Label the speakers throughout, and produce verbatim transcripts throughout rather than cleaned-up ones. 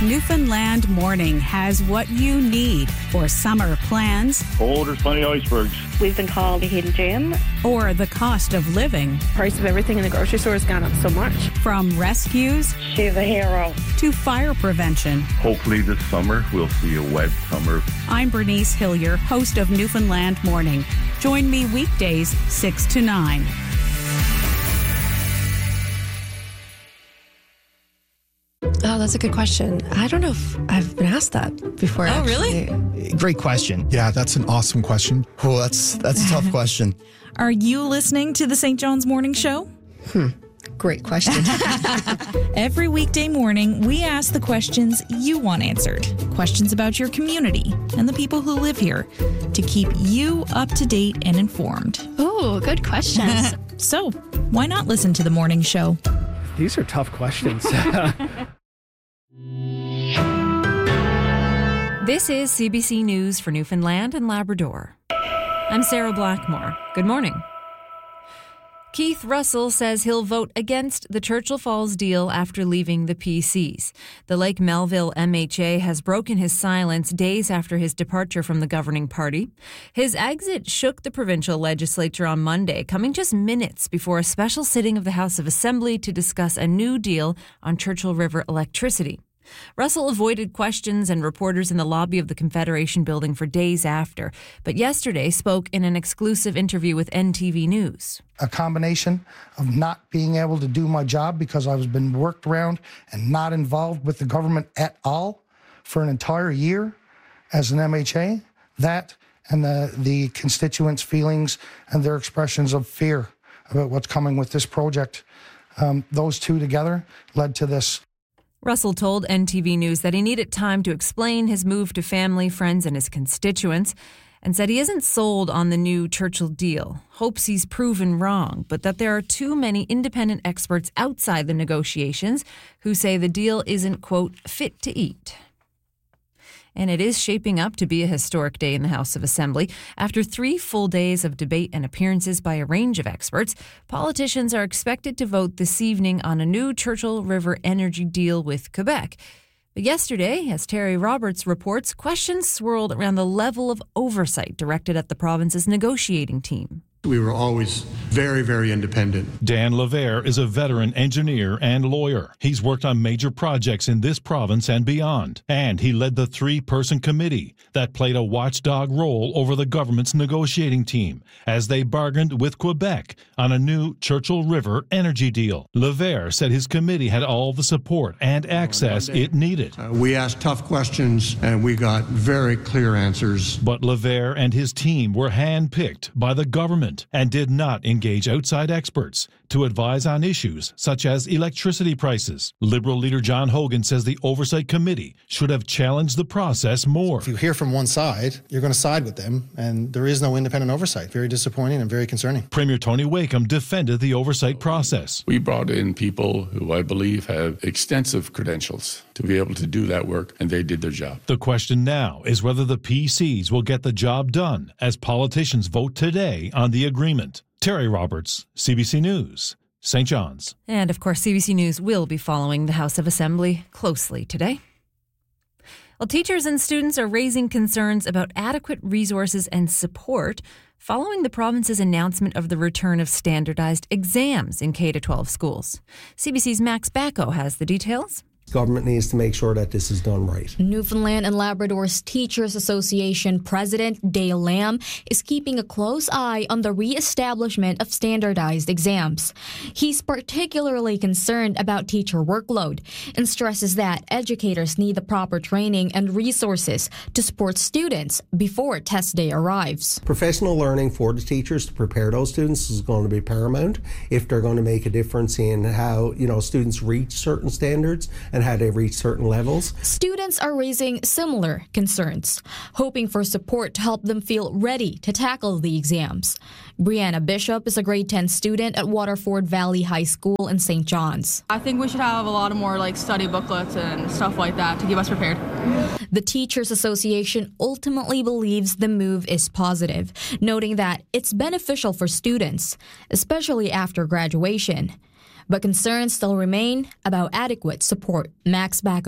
Speaker 1: Newfoundland Morning has what you need for summer plans.
Speaker 2: Oh, there's plenty of icebergs.
Speaker 3: We've been called a hidden gem.
Speaker 1: Or the cost of living.
Speaker 4: Price of everything in the grocery store has gone up so much.
Speaker 1: From rescues.
Speaker 3: She's a hero.
Speaker 1: To fire prevention.
Speaker 2: Hopefully this summer we'll see a wet summer.
Speaker 1: I'm Bernice Hillier, host of Newfoundland Morning. Join me weekdays six to nine.
Speaker 5: Oh, that's a good question. I don't know if I've been asked that before.
Speaker 6: Oh,
Speaker 5: actually.
Speaker 6: really? Great question.
Speaker 7: Yeah, that's an awesome question.
Speaker 6: Oh, that's that's a tough question.
Speaker 8: Are you listening to the Saint John's Morning Show?
Speaker 5: Hmm. Great question.
Speaker 8: Every weekday morning, we ask the questions you want answered. Questions about your community and the people who live here to keep you up to date and informed.
Speaker 9: Oh, good questions.
Speaker 8: So, why not listen to the morning show?
Speaker 10: These are tough questions.
Speaker 11: This is C B C News for Newfoundland and Labrador. I'm Sarah Blackmore. Good morning. Keith Russell says he'll vote against the Churchill Falls deal after leaving the P Cs. The Lake Melville M H A has broken his silence days after his departure from the governing party. His exit shook the provincial legislature on Monday, coming just minutes before a special sitting of the House of Assembly to discuss a new deal on Churchill River electricity. Russell avoided questions and reporters in the lobby of the Confederation building for days after, but yesterday spoke in an exclusive interview with N T V News.
Speaker 12: A combination of not being able to do my job because I was been worked around and not involved with the government at all for an entire year as an M H A, that and the, the constituents' feelings and their expressions of fear about what's coming with this project. Um, those two together led to this.
Speaker 11: Russell told N T V News that he needed time to explain his move to family, friends, and his constituents, and said he isn't sold on the new Churchill deal, hopes he's proven wrong, but that there are too many independent experts outside the negotiations who say the deal isn't, quote, fit to eat. And it is shaping up to be a historic day in the House of Assembly. After three full days of debate and appearances by a range of experts, politicians are expected to vote this evening on a new Churchill River energy deal with Quebec. But yesterday, as Terry Roberts reports, questions swirled around the level of oversight directed at the province's negotiating team.
Speaker 13: We were always very, very independent.
Speaker 14: Dan Levere is a veteran engineer and lawyer. He's worked on major projects in this province and beyond. And he led the three-person committee that played a watchdog role over the government's negotiating team as they bargained with Quebec on a new Churchill River energy deal. Levere said his committee had all the support and access it needed.
Speaker 13: Uh, we asked tough questions and we got very clear answers.
Speaker 14: But Levere and his team were handpicked by the government and did not engage outside experts to advise on issues such as electricity prices. Liberal leader John Hogan says the Oversight Committee should have challenged the process more.
Speaker 15: If you hear from one side, you're going to side with them, and there is no independent oversight. Very disappointing and very concerning.
Speaker 14: Premier Tony Wakeham defended the oversight process.
Speaker 16: We brought in people who I believe have extensive credentials to be able to do that work, and they did their job.
Speaker 14: The question now is whether the P Cs will get the job done as politicians vote today on the agreement. Terry Roberts, C B C News, Saint John's.
Speaker 11: And of course, C B C News will be following the House of Assembly closely today. Well, teachers and students are raising concerns about adequate resources and support following the province's announcement of the return of standardized exams in K through twelve schools. C B C's Max Bacco has the details.
Speaker 17: Government needs to make sure that this is done right.
Speaker 18: Newfoundland and Labrador's Teachers Association President Dale Lamb is keeping a close eye on the re-establishment of standardized exams. He's particularly concerned about teacher workload and stresses that educators need the proper training and resources to support students before test day arrives.
Speaker 17: Professional learning for the teachers to prepare those students is going to be paramount if they're going to make a difference in how, you know, students reach certain standards and how they reach certain levels.
Speaker 18: Students are raising similar concerns, hoping for support to help them feel ready to tackle the exams. Brianna Bishop is a grade ten student at Waterford Valley High School in Saint John's.
Speaker 19: I think we should have a lot of more like study booklets and stuff like that to keep us prepared.
Speaker 18: The Teachers Association ultimately believes the move is positive, noting that it's beneficial for students, especially after graduation. But concerns still remain about adequate support. Max Bacco,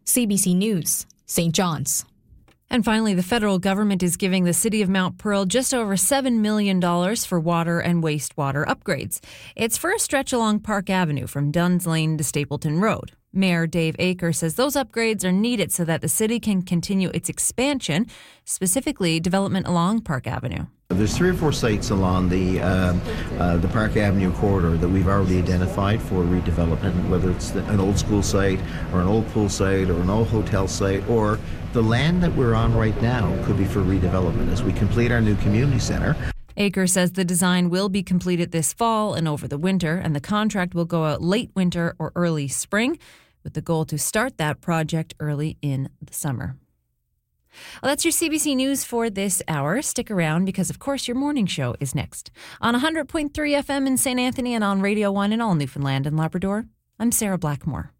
Speaker 18: C B C News, Saint John's.
Speaker 11: And finally, the federal government is giving the city of Mount Pearl just over seven million dollars for water and wastewater upgrades. It's for a stretch along Park Avenue from Dunn's Lane to Stapleton Road. Mayor Dave Aker says those upgrades are needed so that the city can continue its expansion, specifically development along Park Avenue.
Speaker 7: There's three or four sites along the uh, uh, the Park Avenue corridor that we've already identified for redevelopment, whether it's the, an old school site or an old pool site or an old hotel site, or the land that we're on right now could be for redevelopment as we complete our new community center.
Speaker 11: Aker says the design will be completed this fall and over the winter, and the contract will go out late winter or early spring, with the goal to start that project early in the summer. Well, that's your C B C News for this hour. Stick around because, of course, your morning show is next. On one hundred point three F M in Saint Anthony and on Radio one in all Newfoundland and Labrador, I'm Sarah Blackmore.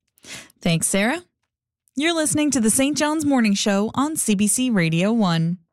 Speaker 8: Thanks, Sarah. You're listening to the Saint John's Morning Show on C B C Radio one.